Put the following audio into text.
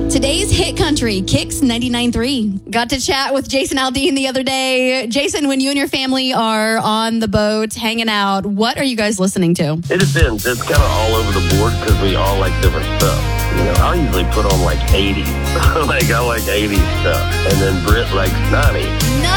Today's hit country, Kicks 99.3. Got to chat with Jason Aldean the other day. Jason, when you and your family are on the boat hanging out, what are you guys listening to? It depends. It's kind of all over the board because we all like different stuff. You know, I'll usually put on like 80s. I like 80s stuff. And then Britt likes 90s.